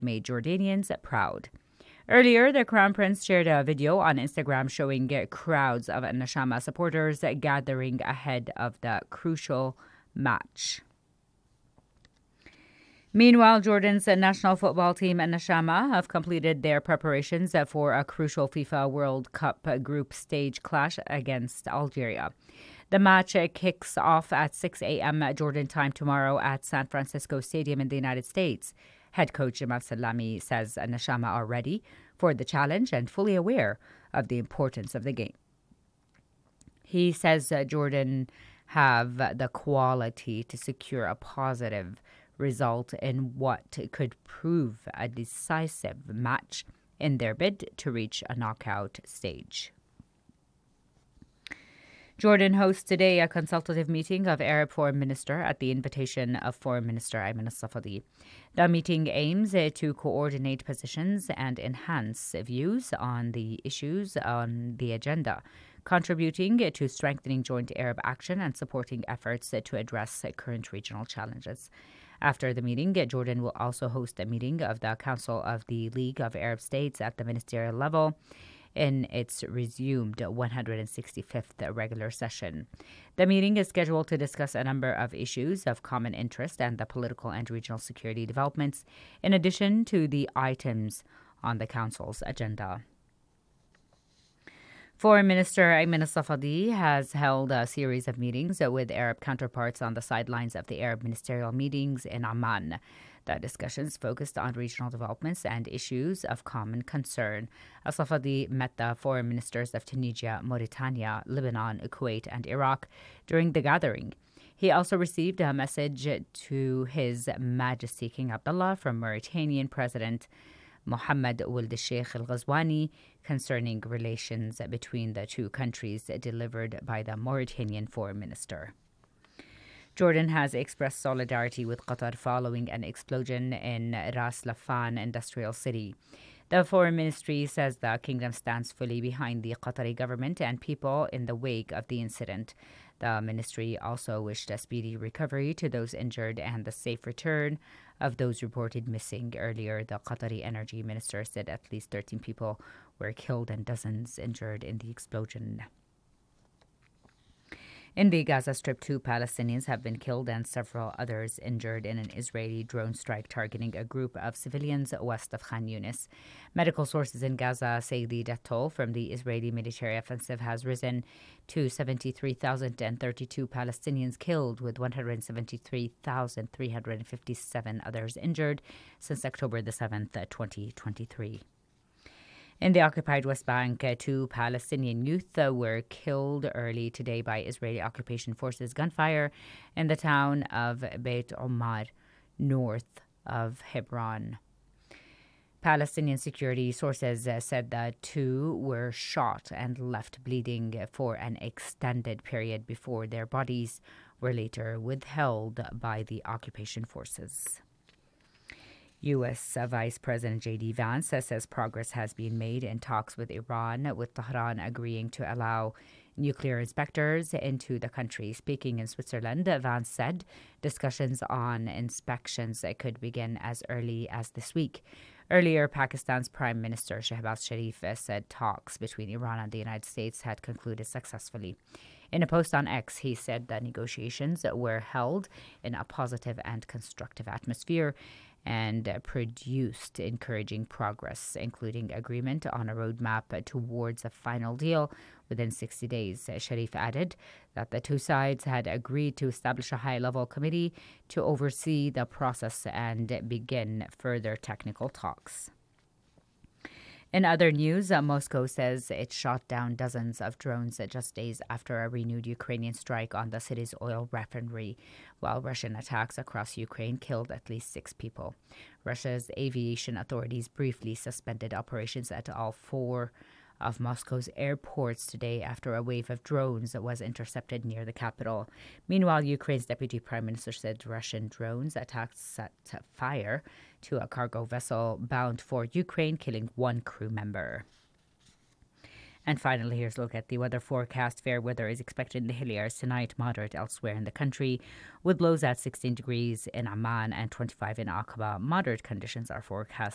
made Jordanians proud. Earlier, the Crown Prince shared a video on Instagram showing crowds of Nashama supporters gathering ahead of the crucial match. Meanwhile, Jordan's national football team Nashama have completed their preparations for a crucial FIFA World Cup group stage clash against Algeria. The match kicks off at 6 a.m. Jordan time tomorrow at San Francisco Stadium in the United States. Head coach Jamal Salami says Nashama are ready for the challenge and fully aware of the importance of the game. He says Jordan have the quality to secure a positive result in what could prove a decisive match in their bid to reach a knockout stage. Jordan hosts today a consultative meeting of Arab Foreign Minister at the invitation of Foreign Minister Ayman al-Safadi. The meeting aims to coordinate positions and enhance views on the issues on the agenda, contributing to strengthening joint Arab action and supporting efforts to address current regional challenges. After the meeting, Jordan will also host a meeting of the Council of the League of Arab States at the ministerial level in its resumed 165th regular session. The meeting is scheduled to discuss a number of issues of common interest and the political and regional security developments, in addition to the items on the Council's agenda. Foreign Minister Ayman al-Safadi has held a series of meetings with Arab counterparts on the sidelines of the Arab ministerial meetings in Amman. The discussions focused on regional developments and issues of common concern. Al-Safadi met the foreign ministers of Tunisia, Mauritania, Lebanon, Kuwait, and Iraq during the gathering. He also received a message to His Majesty King Abdullah from Mauritanian President Mohammed Ould Sheikh Al Ghazwani concerning relations between the two countries, delivered by the Mauritanian foreign minister. Jordan has expressed solidarity with Qatar following an explosion in Ras Laffan industrial city. The foreign ministry says the kingdom stands fully behind the Qatari government and people in the wake of the incident. The ministry also wished a speedy recovery to those injured and the safe return of those reported missing. Earlier, the Qatari energy minister said at least 13 people were killed and dozens injured in the explosion. In the Gaza Strip, 2 Palestinians have been killed and several others injured in an Israeli drone strike targeting a group of civilians west of Khan Yunis. Medical sources in Gaza say the death toll from the Israeli military offensive has risen to 73,032 Palestinians killed, with 173,357 others injured since October the 7th, 2023. In the occupied West Bank, 2 Palestinian youth were killed early today by Israeli occupation forces gunfire in the town of Beit Omar, north of Hebron. Palestinian security sources said that 2 were shot and left bleeding for an extended period before their bodies were later withheld by the occupation forces. U.S. Vice President J.D. Vance says progress has been made in talks with Iran, with Tehran agreeing to allow nuclear inspectors into the country. Speaking in Switzerland, Vance said discussions on inspections could begin as early as this week. Earlier, Pakistan's Prime Minister Shehbaz Sharif said talks between Iran and the United States had concluded successfully. In a post on X, he said that negotiations were held in a positive and constructive atmosphere and produced encouraging progress, including agreement on a roadmap towards a final deal within 60 days. Sharif added that the 2 sides had agreed to establish a high-level committee to oversee the process and begin further technical talks. In other news, Moscow says it shot down dozens of drones just days after a renewed Ukrainian strike on the city's oil refinery, while Russian attacks across Ukraine killed at least 6 people. Russia's aviation authorities briefly suspended operations at all 4 of Moscow's airports today after a wave of drones was intercepted near the capital. Meanwhile, Ukraine's deputy prime minister said Russian drones attacked set fire to a cargo vessel bound for Ukraine, killing 1 crew member. And finally, here's a look at the weather forecast. Fair weather is expected in the hilly areas tonight, moderate elsewhere in the country, with lows at 16 degrees in Amman and 25 in Aqaba. Moderate conditions are forecast